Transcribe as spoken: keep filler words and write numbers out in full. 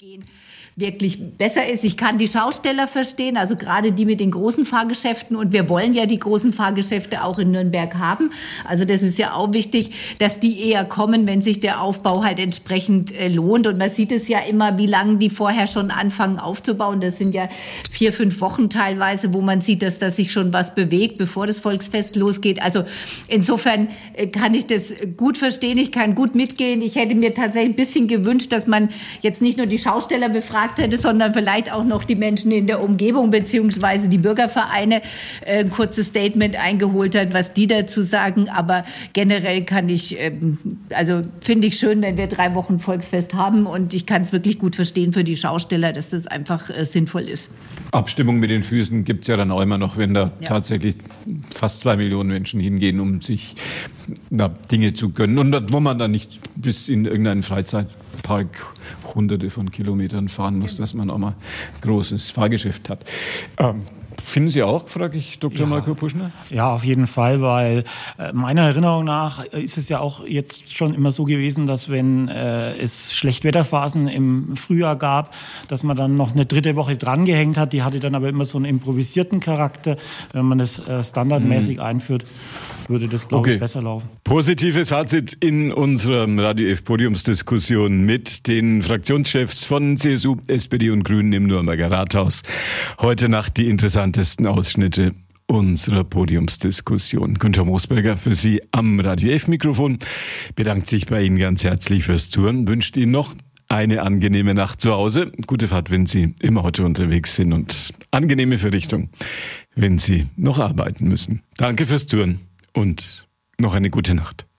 Mitgehen wirklich besser ist. Ich kann die Schausteller verstehen, also gerade die mit den großen Fahrgeschäften, und wir wollen ja die großen Fahrgeschäfte auch in Nürnberg haben. Also das ist ja auch wichtig, dass die eher kommen, wenn sich der Aufbau halt entsprechend äh, lohnt. Und man sieht es ja immer, wie lange die vorher schon anfangen aufzubauen. Das sind ja vier, fünf Wochen teilweise, wo man sieht, dass da sich schon was bewegt, bevor das Volksfest losgeht. Also insofern äh, kann ich das gut verstehen, ich kann gut mitgehen. Ich hätte mir tatsächlich ein bisschen gewünscht, dass man jetzt nicht nur die Schausteller befragt hätte, sondern vielleicht auch noch die Menschen in der Umgebung beziehungsweise die Bürgervereine äh, ein kurzes Statement eingeholt hat, was die dazu sagen. Aber generell kann ich, ähm, also finde ich schön, wenn wir drei Wochen Volksfest haben, und ich kann es wirklich gut verstehen für die Schausteller, dass das einfach äh, sinnvoll ist. Abstimmung mit den Füßen gibt es ja dann auch immer noch, wenn da ja. tatsächlich fast zwei Millionen Menschen hingehen, um sich na, Dinge zu gönnen. Und wo man dann nicht bis in irgendeinen Freizeitpark hunderte von Kilometern fahren muss, dass man auch mal ein großes Fahrgeschäft hat. Ähm, Finden Sie auch, frage ich Doktor Ja. Marco Puschner? Ja, auf jeden Fall, weil äh, meiner Erinnerung nach ist es ja auch jetzt schon immer so gewesen, dass wenn äh, es Schlechtwetterphasen im Frühjahr gab, dass man dann noch eine dritte Woche drangehängt hat. Die hatte dann aber immer so einen improvisierten Charakter. Wenn man das äh, standardmäßig hm. einführt, würde das, glaube okay. ich, besser laufen. Positives Fazit in unserer Radio F Podiumsdiskussion mit den Fraktionschefs von C S U, S P D und Grünen im Nürnberger Rathaus. Heute Nacht die interessantesten Ausschnitte unserer Podiumsdiskussion. Günther Moosberger für Sie am Radio F Mikrofon, bedankt sich bei Ihnen ganz herzlich fürs Touren, wünscht Ihnen noch eine angenehme Nacht zu Hause. Gute Fahrt, wenn Sie im Auto unterwegs sind, und angenehme Verrichtung, wenn Sie noch arbeiten müssen. Danke fürs Touren und noch eine gute Nacht.